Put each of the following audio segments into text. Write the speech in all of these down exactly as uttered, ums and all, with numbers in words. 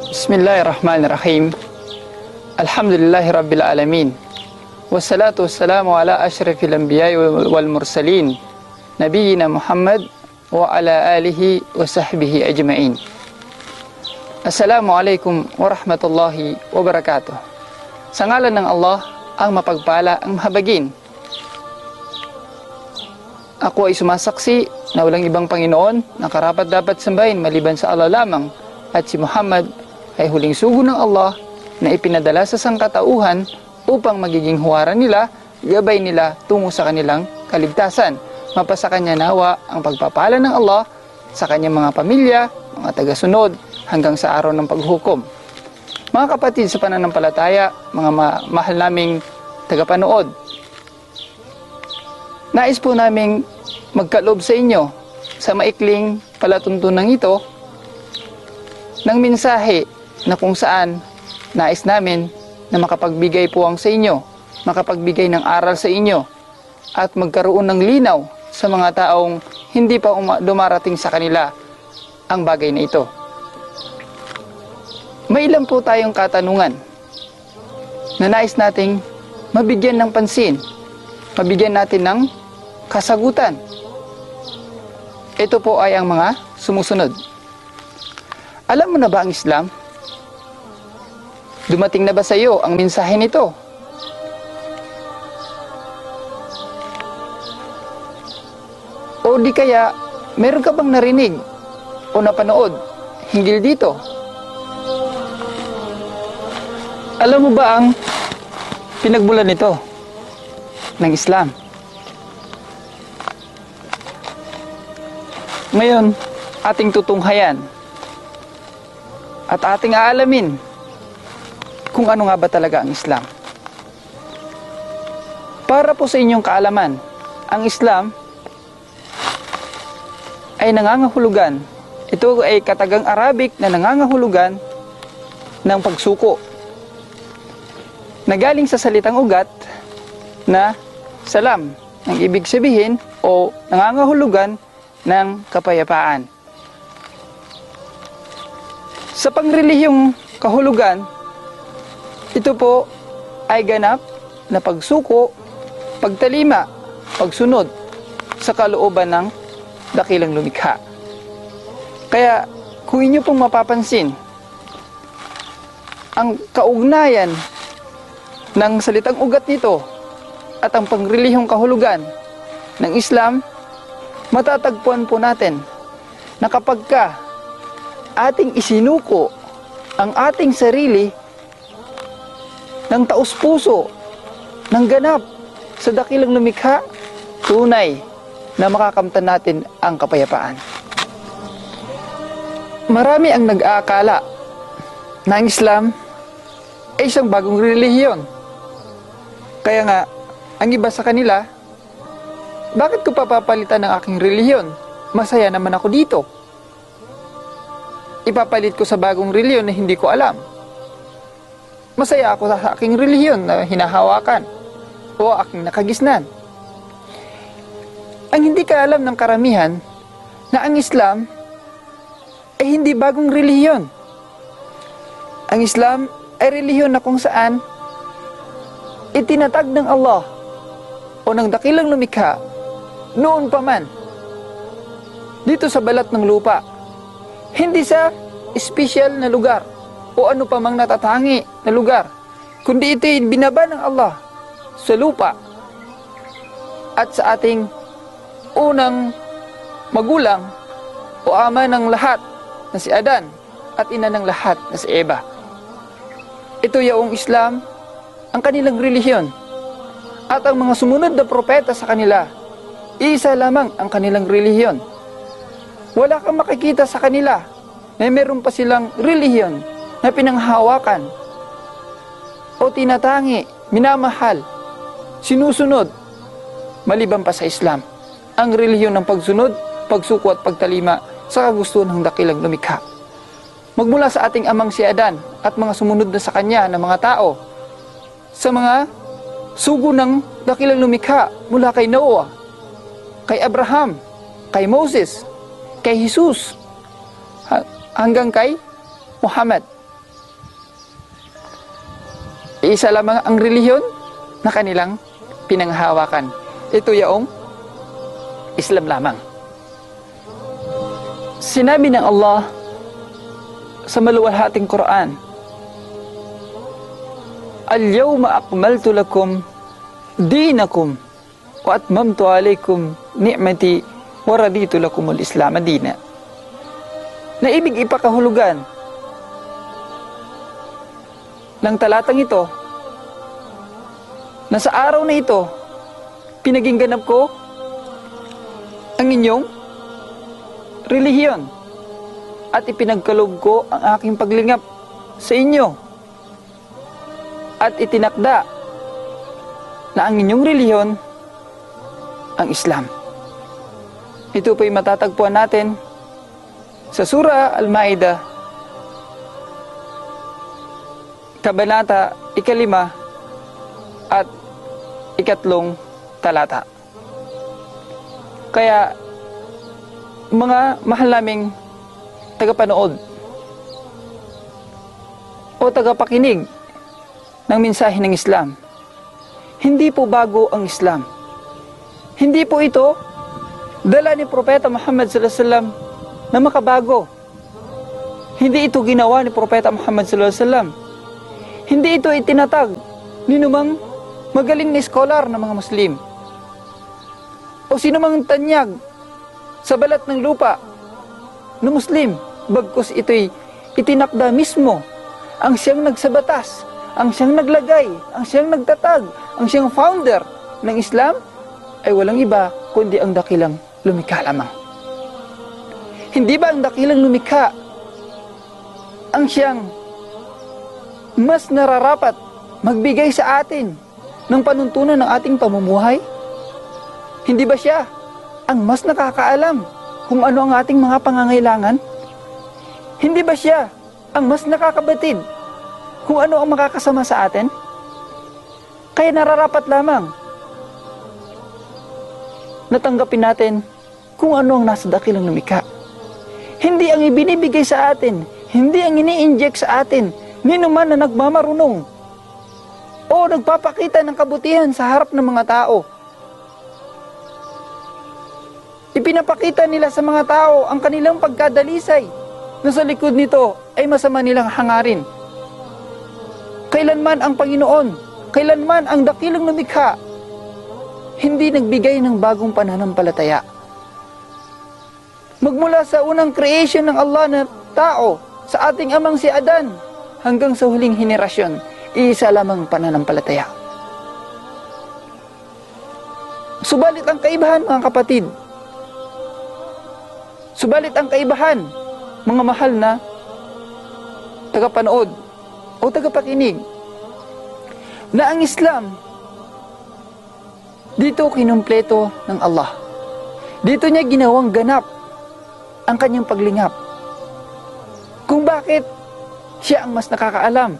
Bismillahirrahmanirrahim. Alhamdulillahi Rabbil Alamin. Wassalatu wassalamu ala ashrafil anbiya'i wal mursalin. Nabiyina Muhammad wa ala alihi wa sahbihi ajma'in. Assalamualaikum warahmatullahi wabarakatuh. Sa ngalan ng Allah, ang mapagpala, ang mahabagin. Ako ay sumasaksi na walang ibang Panginoon na karapat dapat sambahin maliban sa Allah lamang, at si Muhammad ay huling sugo ng Allah na ipinadala sa sangkatauhan upang magiging huwaran nila, gabay nila tungo sa kanilang kaligtasan. Mapasa kanya nawa ang pagpapala ng Allah sa kanyang mga pamilya, mga tagasunod, hanggang sa araw ng paghukom. Mga kapatid sa pananampalataya, mga ma mahal naming tagapanood, nais po naming magkaloob sa inyo sa maikling palatuntunan ito ng mensahe na kung saan nais namin na makapagbigay po ang sa inyo, makapagbigay ng aral sa inyo, at magkaroon ng linaw sa mga taong hindi pa dumarating sa kanila ang bagay na ito. May ilan po tayong katanungan na nais nating mabigyan ng pansin, mabigyan natin ng kasagutan. Ito po ay ang mga sumusunod. Alam mo na ba ang Islam? Dumating na ba sa iyo ang mensahe nito? O di kaya, meron ka bang narinig o napanood hinggil dito? Alam mo ba ang pinagmulan nito ng Islam? Ngayon, ating tutunghayan at ating aalamin kung ano nga ba talaga ang Islam. Para po sa inyong kaalaman, ang Islam ay nangangahulugan. Ito ay katagang Arabic na nangangahulugan ng pagsuko, na galing sa salitang ugat na salam, ang ibig sabihin o nangangahulugan ng kapayapaan. Sa pangrelihiyong kahulugan, ito po ay ganap na pagsuko, pagtalima, pagsunod sa kalooban ng dakilang lumikha. Kaya kung inyo pong mapapansin, ang kaugnayan ng salitang ugat nito at ang pangrelihiyong kahulugan ng Islam, matatagpuan po natin na kapag ka ating isinuko ang ating sarili ng taos-puso, ng ganap sa dakilang lumikha, tunay na makakamtan natin ang kapayapaan. Marami ang nag-aakala na ang Islam ay isang bagong relihiyon. Kaya nga, ang iba sa kanila, bakit ko papapalitan ng aking relihiyon? Masaya naman ako dito. Ipapalit ko sa bagong relihiyon na hindi ko alam. Masaya ako sa aking relihiyon na hinahawakan o aking nakagisnan. Ang hindi ka alam ng karamihan na ang Islam ay hindi bagong relihiyon. Ang Islam ay relihiyon na kung saan itinatag ng Allah o ng dakilang lumikha noon pa man dito sa balat ng lupa, hindi sa espesyal na lugar o ano pa mang natatangi na lugar, kundi ito'y binaba ng Allah sa lupa at sa ating unang magulang o ama ng lahat na si Adan at ina ng lahat na si Eva. Ito yaong Islam ang kanilang relihiyon, at ang mga sumunod na propeta sa kanila, isa lamang ang kanilang relihiyon. Wala kang makikita sa kanila na meron pa silang relihiyon na pinanghawakan o tinatangi, minamahal, sinusunod maliban pa sa Islam, ang relihiyon ng pagsunod, pagsuko at pagtalima sa kagustuhan ng dakilang lumikha. Magmula sa ating amang si Adan at mga sumunod na sa kanya na mga tao, sa mga sugo ng dakilang lumikha mula kay Noah, kay Abraham, kay Moses, kay Jesus, hanggang kay Muhammad Isa lamang ang relihiyon na kanilang pinanghawakan. Ito yaong Islam lamang. Sinabi ng Allah sa maluwalhating Quran, Al-yawma akmaltu lakum dinakum wa atmamtu alaykum ni'mati wa raditu lakum al-Islam dina. Na ibig ipakahulugan ng talatang ito na sa araw na ito pinaging ganap ko ang inyong relihiyon at ipinagkaloob ko ang aking paglingap sa inyo at itinakda na ang inyong relihiyon ang Islam. Ito po'y matatagpuan natin sa Surah Al-Ma'idah, Kabanata ikalima at ikatlong talata. Kaya, mga mahal naming tagapanood o tagapakinig ng mensahe ng Islam, hindi po bago ang Islam. Hindi po ito dala ni Propeta Muhammad sallallahu alaihi wasallam na makabago. Hindi ito ginawa ni Propeta Muhammad sallallahu alaihi wasallam. Hindi ito itinatag ni numang magaling na scholar ng mga Muslim o sinumang tanyag sa balat ng lupa na Muslim, bagkus ito'y itinakda mismo ang siyang nagsabatas, ang siyang naglagay, ang siyang nagtatag, ang siyang founder ng Islam ay walang iba kundi ang dakilang lumikha lamang. Hindi ba ang dakilang lumikha ang siyang mas nararapat magbigay sa atin ng panuntunan ng ating pamumuhay? Hindi ba siya ang mas nakakaalam kung ano ang ating mga pangangailangan? Hindi ba siya ang mas nakakabatid kung ano ang makakasama sa atin? Kaya nararapat lamang natanggapin natin kung ano ang nasa dakilang lumikha. Hindi ang ibinibigay sa atin, hindi ang ini-inject sa atin nino man na nagmamarunong o nagpapakita ng kabutihan sa harap ng mga tao. Ipinapakita nila sa mga tao ang kanilang pagkadalisay na sa likod nito ay masama nilang hangarin. Kailanman ang Panginoon, kailanman ang dakilang lumikha hindi nagbigay ng bagong pananampalataya. Magmula sa unang creation ng Allah na tao sa ating amang si Adan hanggang sa huling henerasyon, iisa lamang pananampalataya. Subalit ang kaibahan, mga kapatid, subalit ang kaibahan, mga mahal na tagapanood o tagapakinig, na ang Islam dito kinumpleto ng Allah. Dito niya ginawang ganap ang kanyang paglingap. Kung bakit siya ang mas nakakaalam,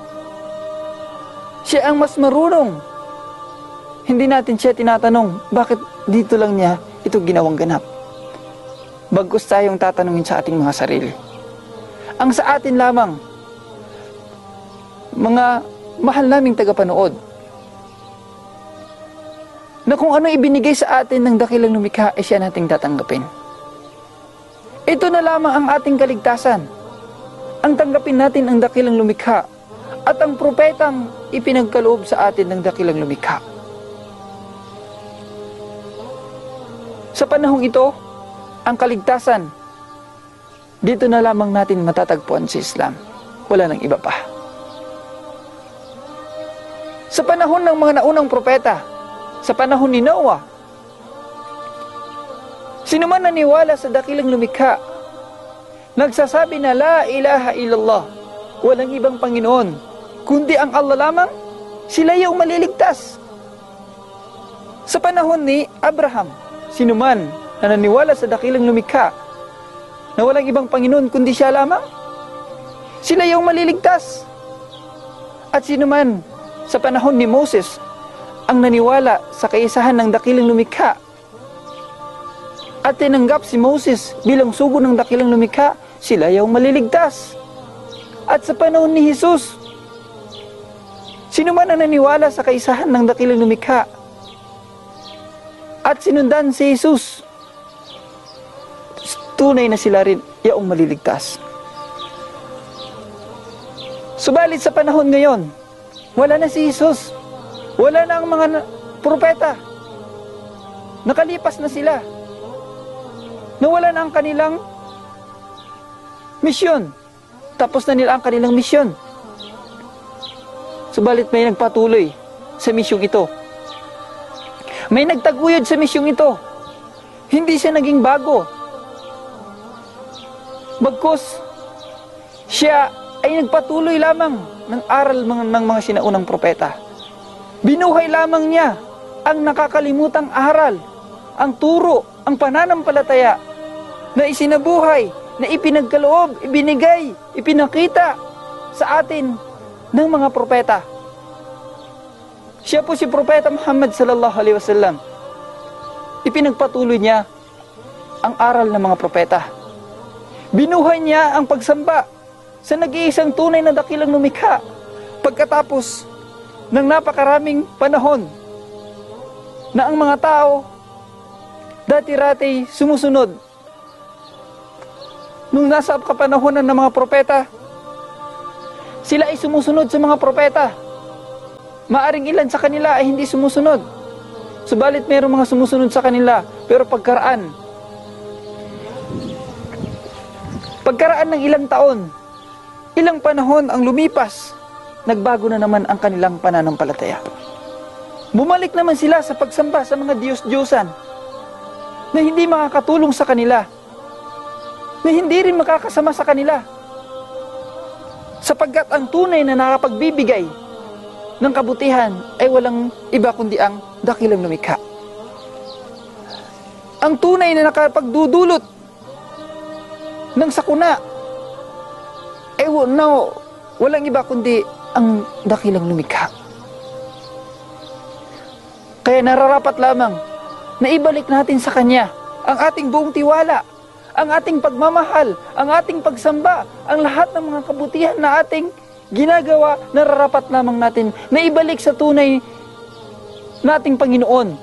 siya ang mas marunong. Hindi natin siya tinatanong, bakit dito lang niya ito ginawang ganap? Bagkus tayong tatanungin sa ating mga sarili. Ang sa atin lamang, mga mahal naming tagapanood, na kung ano ibinigay sa atin ng dakilang lumikha ay siya nating tatanggapin. Ito na lamang ang ating kaligtasan. Ang tanggapin natin ang dakilang lumikha at ang propetang ipinagkaloob sa atin ng dakilang lumikha. Sa panahong ito, ang kaligtasan, dito na lamang natin matatagpuan sa Islam. Wala nang iba pa. Sa panahon ng mga naunang propeta, sa panahon ni Noah, sino man naniwala sa dakilang lumikha, nagsasabi na la ilaha illallah, walang ibang Panginoon, kundi ang Allah lamang, sila yung maliligtas. Sa panahon ni Abraham, sino man na naniwala sa dakilang lumikha, na walang ibang Panginoon kundi siya lamang, sila yung maliligtas. At sino man sa panahon ni Moses, ang naniwala sa kaisahan ng dakilang lumikha at tinanggap si Moses bilang sugo ng dakilang lumikha, sila yung maliligtas. At sa panahon ni Jesus, Sino man ang naniwala sa kaisahan ng dakilang lumikha at sinundan si Jesus, tunay na sila rin yaong maliligtas. Subalit sa panahon ngayon, wala na si Jesus. Wala na ang mga na- propeta. Nakalipas na sila. Nawala na ang kanilang misyon. Tapos na nila ang kanilang misyon. Subalit may nagpatuloy sa misyong ito. May nagtaguyod sa misyong ito. Hindi siya naging bago. Bagkus, siya ay nagpatuloy lamang ng aral ng, ng mga sinaunang propeta. Binuhay lamang niya ang nakakalimutang aral, ang turo, ang pananampalataya na isinabuhay, na ipinagkaloob, ibinigay, ipinakita sa atin ng mga propeta. Siya po si Propeta Muhammad sallallahu alaihi wasallam. Ipinagpatuloy niya ang aral ng mga propeta. Binuhay niya ang pagsamba sa nag-iisang tunay na dakilang lumikha pagkatapos ng napakaraming panahon na ang mga tao dati-rati sumusunod. Nung nasa kapanahonan ng mga propeta, sila ay sumusunod sa mga propeta. Maaring ilan sa kanila ay hindi sumusunod. Subalit mayroong mga sumusunod sa kanila, pero pagkaraan, pagkaraan ng ilang taon, ilang panahon ang lumipas, nagbago na naman ang kanilang pananampalataya. Bumalik naman sila sa pagsamba sa mga Diyos-Diyosan na hindi makakatulong sa kanila, na hindi rin makakasama sa kanila, sapagkat ang tunay na nakapagbibigay ng kabutihan ay walang iba kundi ang dakilang lumikha. Ang tunay na nakapagdudulot ng sakuna ay no, walang iba kundi ang dakilang lumikha. Kaya nararapat lamang na ibalik natin sa Kanya ang ating buong tiwala, ang ating pagmamahal, ang ating pagsamba, ang lahat ng mga kabutihan na ating ginagawa. Nararapat lamang natin na ibalik sa tunay nating Panginoon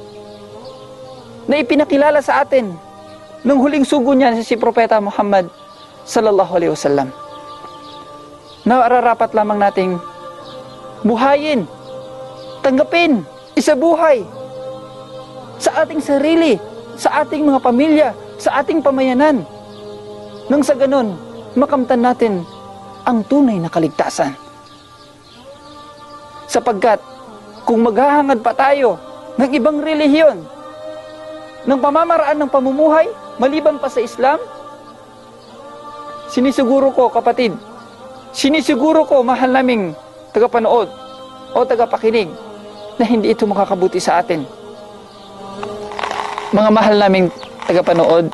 na ipinakilala sa atin ng huling sugo niya si Propeta Muhammad sallallahu alaihi wasallam. Nararapat lamang nating buhayin, tanggapin, isabuhay sa ating sarili, sa ating mga pamilya, sa ating pamayanan. Nang sa ganon, makamtan natin ang tunay na kaligtasan. Sapagkat kung maghahangad pa tayo ng ibang relihiyon, ng pamamaraan ng pamumuhay, maliban pa sa Islam, sinisiguro ko, kapatid, sinisiguro ko, mahal naming tagapanood o tagapakinig, na hindi ito makakabuti sa atin. Mga mahal naming tagapanood,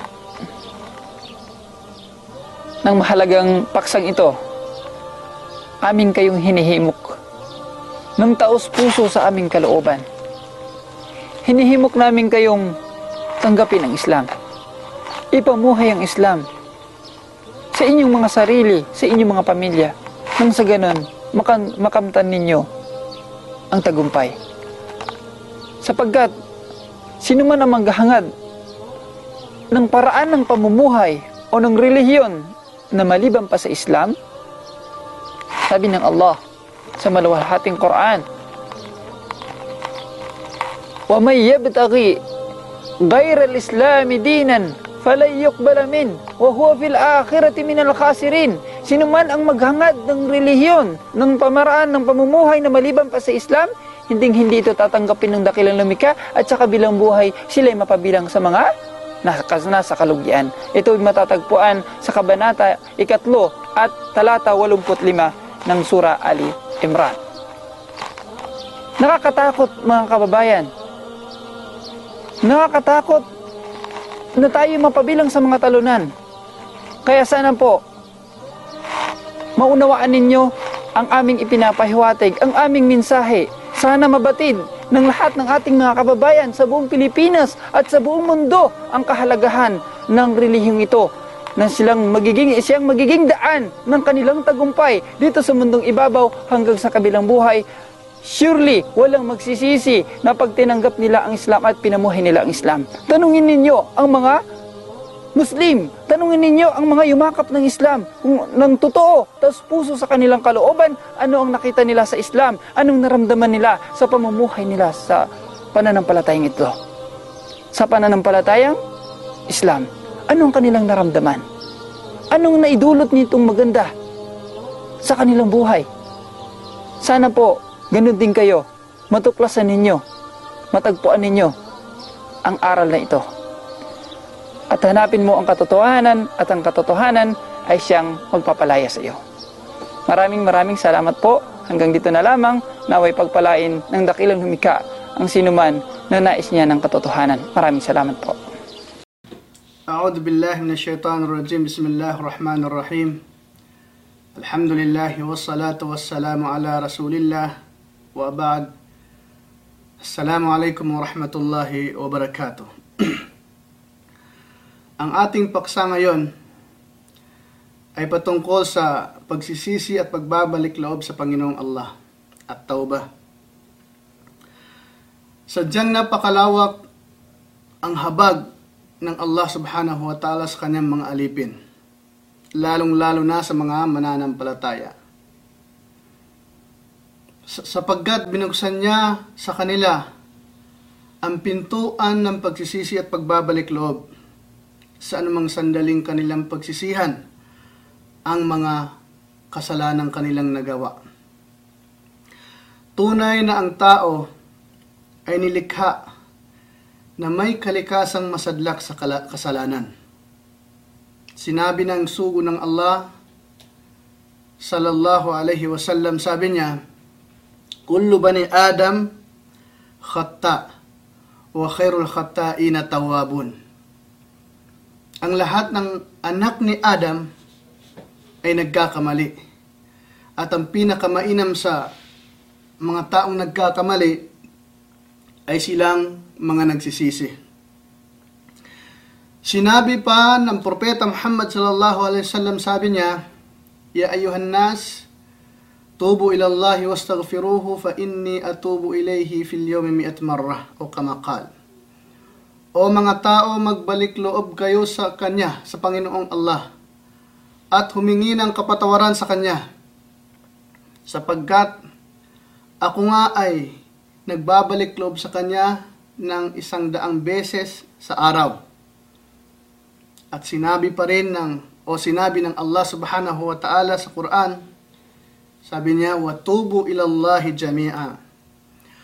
ng mahalagang paksang ito, aming kayong hinihimok ng taos puso sa aming kalooban. Hinihimok namin kayong tanggapin ang Islam, ipamuhay ang Islam sa inyong mga sarili, sa inyong mga pamilya, nang sa ganon makam makamtan ninyo ang tagumpay. Sapagkat sino man ang maghahangad ng paraan ng pamumuhay o ng relihiyon na maliban pa sa Islam, sabi ng Allah sa maluwalhating Quran, "Wa may yabtaghi ghayra al-Islam dinan falan yuqbala min wa huwa fil akhirati minal khasirin." Sino man ang maghangad ng relihiyon, ng pamaraan ng pamumuhay na maliban pa sa Islam, hinding hindi ito tatanggapin ng dakilang lumikha, at sa kabilang buhay sila'y mapabilang sa mga nasa kalugian. Ito ay matatagpuan sa kabanata ikatlo at talata walumput lima ng Surah Ali Imran. Nakakatakot, mga kababayan. Nakakatakot na tayo mapabilang sa mga talunan. Kaya sana po, maunawaan ninyo ang aming ipinapahiwatig, ang aming mensahe. Sana mabatid ng lahat ng ating mga kababayan sa buong Pilipinas at sa buong mundo ang kahalagahan ng relihiyong ito, na silang magiging, siyang magiging daan ng kanilang tagumpay dito sa mundong ibabaw hanggang sa kabilang buhay, surely walang magsisisi na pag tinanggap nila ang Islam at pinamuhay nila ang Islam. Tanungin ninyo ang mga Muslim, tanungin ninyo ang mga yumakap ng Islam kung ng totoo, tapos puso sa kanilang kalooban, ano ang nakita nila sa Islam, anong naramdaman nila sa pamumuhay nila sa pananampalatayang ito. Sa pananampalatayang Islam, anong kanilang naramdaman? Anong naidulot nitong maganda sa kanilang buhay? Sana po, ganun din kayo, matuklasan ninyo, matagpuan ninyo ang aral na ito. At hanapin mo ang katotohanan at ang katotohanan ay siyang magpapalaya sa iyo. Maraming maraming salamat po. Hanggang dito na lamang, naway pagpalain ng dakilang lumikha ang sinuman na nais niya ng katotohanan. Maraming salamat po. A'udhu billahi minash shaitanir rajim. Bismillahir rahmanir rahim. Alhamdulillah wassalatu wassalamu ala Rasulillah wa ba'd. Assalamualaikum warahmatullahi wabarakatuh. Ang ating paksa ngayon ay patungkol sa pagsisisi at pagbabalik loob sa Panginoong Allah at tauba. Sadyang napakalawak ang habag ng Allah subhanahu wa ta'ala sa kanyang mga alipin, lalong-lalo na sa mga mananampalataya. Sapagkat binuksan niya sa kanila ang pintuan ng pagsisisi at pagbabalik loob sa anumang sandaling kanilang pagsisihan ang mga kasalanang kanilang nagawa. Tunay na ang tao ay nilikha na may kalikasang masadlak sa kasalanan. Sinabi ng sugo ng Allah sallallahu alaihi wasallam, sabi niya, kullu bani Adam khata wa khairul khata'ina tawwabun. Ang lahat ng anak ni Adam ay nagkakamali. At ang pinakamainam sa mga taong nagkakamali ay silang mga nagsisisi. Sinabi pa ng Propeta Muhammad sallallahu alaihi wasallam, sabi niya, ya ayuhan nas, tubu ila Allahi wastaghfiruhu fa inni atubu ilayhi fil yawmi mi'at marrah o kama qala. O mga tao, magbalik loob kayo sa Kanya, sa Panginoong Allah, at humingi ng kapatawaran sa Kanya, sapagkat ako nga ay nagbabalik loob sa Kanya ng isang daang beses sa araw. At sinabi pa rin ng, o sinabi ng Allah subhanahu wa ta'ala sa Quran, sabi niya, وَتُوبُوا إِلَى اللَّهِ جَمِيعًا